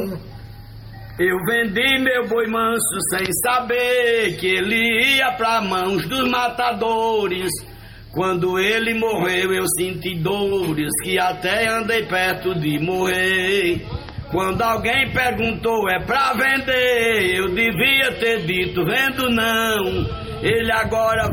Eu vendi meu boi manso sem saber que ele ia pra mãos dos matadores. Quando ele morreu eu senti dores que até andei perto de morrer. Quando alguém perguntou é pra vender, eu devia ter dito vendo não. Ele agora